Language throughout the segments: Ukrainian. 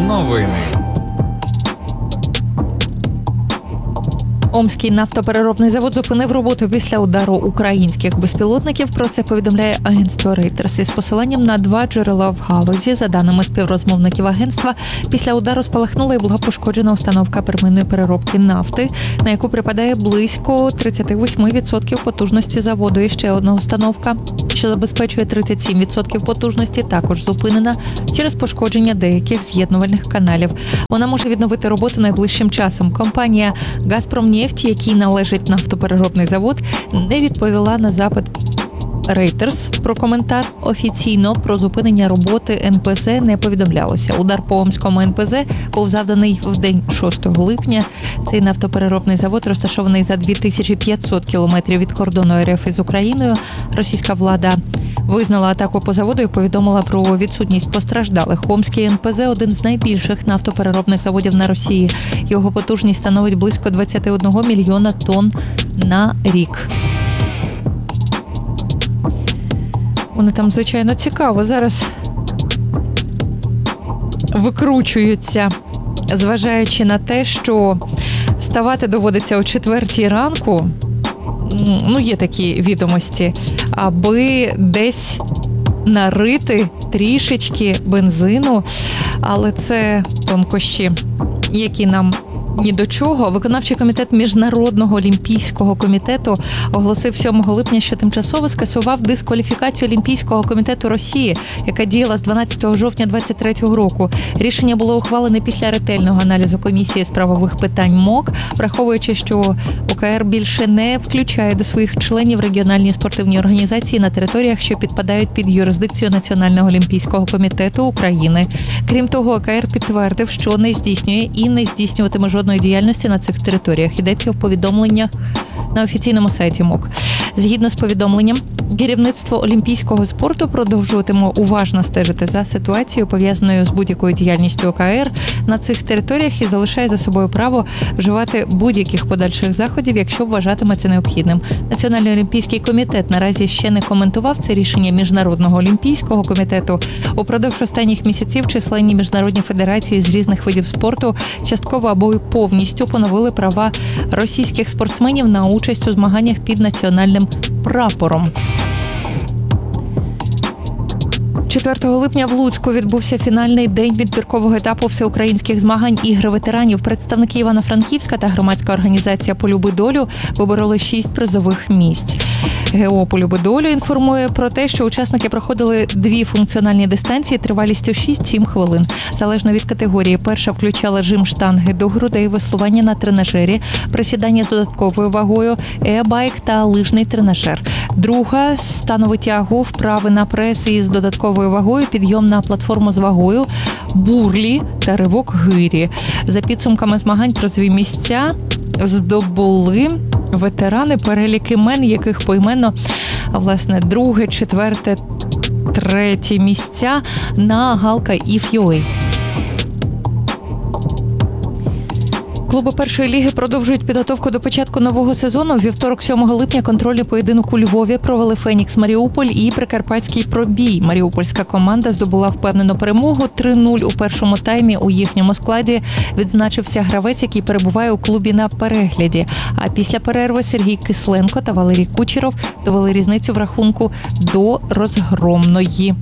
Новини. Омський нафтопереробний завод зупинив роботу після удару українських безпілотників. Про це повідомляє агентство Reuters із посиланням на 2 джерела в галузі. За даними співрозмовників агентства, після удару спалахнула і була пошкоджена установка первинної переробки нафти, на яку припадає близько 38% потужності заводу. І ще одна установка, що забезпечує 37% потужності, також зупинена через пошкодження деяких з'єднувальних каналів. Вона може відновити роботу найближчим часом. Компанія «Газпромнефть», якій належить нафтопереробний завод, не відповіла на запит Reuters про коментар. Офіційно про зупинення роботи НПЗ не повідомлялося. Удар по Омському НПЗ був завданий в день 6 липня. Цей нафтопереробний завод розташований за 2500 кілометрів від кордону РФ із Україною. Російська влада визнала атаку по заводу і повідомила про відсутність постраждалих. Омський НПЗ – один з найбільших нафтопереробних заводів на Росії. Його потужність становить близько 21 мільйона тонн на рік. Вони там, звичайно, цікаво зараз викручуються, зважаючи на те, що вставати доводиться о 4 ранку, є такі відомості, аби десь нарити трішечки бензину, але це тонкощі, які нам ні до чого. Виконавчий комітет Міжнародного олімпійського комітету оголосив 7 липня, що тимчасово скасував дискваліфікацію Олімпійського комітету Росії, яка діяла з 12 жовтня 2023 року. Рішення було ухвалене після ретельного аналізу комісії з правових питань МОК, враховуючи, що ОКР більше не включає до своїх членів регіональні спортивні організації на територіях, що підпадають під юрисдикцію Національного олімпійського комітету України. Крім того, ОКР підтвердив, що не здійснює і не здійснюватиме жодної діяльності на цих територіях. Йдеться в повідомленнях на офіційному сайті МОК. Згідно з повідомленням, керівництво олімпійського спорту продовжуватиме уважно стежити за ситуацією, пов'язаною з будь-якою діяльністю ОКР на цих територіях, і залишає за собою право вживати будь-яких подальших заходів, якщо вважатиме це необхідним. Національний олімпійський комітет наразі ще не коментував це рішення Міжнародного олімпійського комітету. Упродовж останніх місяців численні міжнародні федерації з різних видів спорту частково або й повністю поновили права російських спортсменів на участь у змаганнях під національним прапором. 4 липня в Луцьку відбувся фінальний день відбіркового етапу всеукраїнських змагань «Ігри ветеранів». Представники Івано-Франківська та громадська організація «Полюби долю» вибороли 6 призових місць. ГО «Полюби долю» інформує про те, що учасники проходили 2 функціональні дистанції тривалістю 6-7 хвилин. Залежно від категорії, перша включала жим штанги до грудей, веслування на тренажері, присідання з додатковою вагою, e-байк та лижний тренажер. Друга – станову тягу, вправи на прес із додатковою вагою, підйом на платформу з вагою, бурлі та ривок гирі. За підсумками змагань призові місця здобули ветерани, перелік імен, яких поіменно, власне, 2, 4, 3 місця на Галка.if.ua. Клуби першої ліги продовжують підготовку до початку нового сезону. У вівторок, 7 липня, контрольний поєдинок у Львові провели «Фенікс Маріуполь» і «Прикарпатський Пробій». Маріупольська команда здобула впевнену перемогу 3-0 у першому таймі. У їхньому складі відзначився гравець, який перебуває у клубі на перегляді. А після перерви Сергій Кисленко та Валерій Кучеров довели різницю в рахунку до розгромної.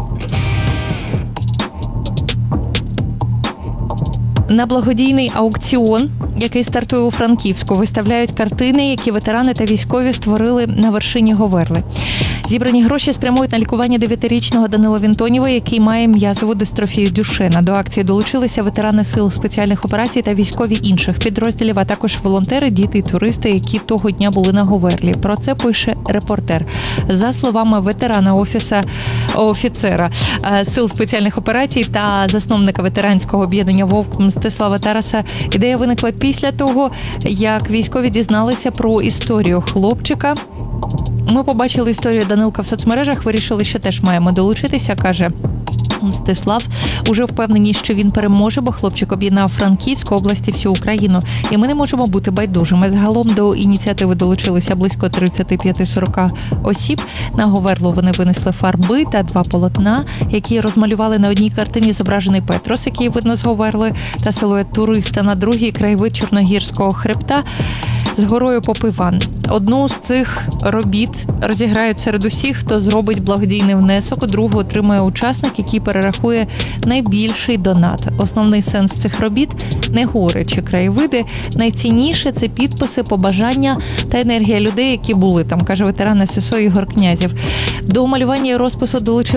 На благодійний аукціон, який стартує у Франківську, виставляють картини, які ветерани та військові створили на вершині Говерли. Зібрані гроші спрямують на лікування 9-річного Данила Вінтонєва, який має м'язову дистрофію Дюшена. До акції долучилися ветерани сил спеціальних операцій та військові інших підрозділів, а також волонтери, діти і туристи, які того дня були на Говерлі. Про це пише репортер. За словами ветерана офіцера сил спеціальних операцій та засновника ветеранського об'єднання «Вовк» Мстислава Тараса, ідея виникла після того, як військові дізналися про історію хлопчика. Ми побачили історію Данилка в соцмережах, вирішили, що теж маємо долучитися, каже Мстислав уже впевнені, що він переможе, бо хлопчик об'єднав Франківську, області, всю Україну. І ми не можемо бути байдужими. Загалом до ініціативи долучилися близько 35-40 осіб. На Говерлу вони винесли фарби та 2 полотна, які розмалювали на одній картині зображений Петрос, який видно з Говерли, та силует туриста, на другій краєвид Чорногірського хребта з горою Попиван. Одну з цих робіт розіграють серед усіх, хто зробить благодійний внесок, другу отримує учасник, який перерахує найбільший донат. Основний сенс цих робіт – не гори чи краєвиди. Найцінніше – це підписи, побажання та енергія людей, які були там, каже ветеран ССО Ігор Князєв. До малювання і розпису долучили